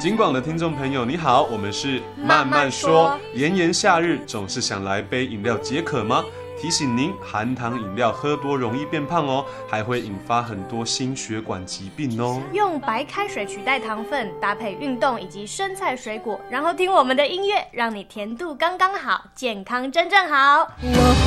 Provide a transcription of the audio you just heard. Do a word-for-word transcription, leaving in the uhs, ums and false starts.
金广的听众朋友你好，我们是慢慢说。炎炎夏日总是想来杯饮料解渴吗？提醒您，含糖饮料喝多容易变胖哦，还会引发很多心血管疾病哦。 用白开水取代糖分，搭配运动以及生菜水果，然后听我们的音乐，让你甜度刚刚好，健康真正好。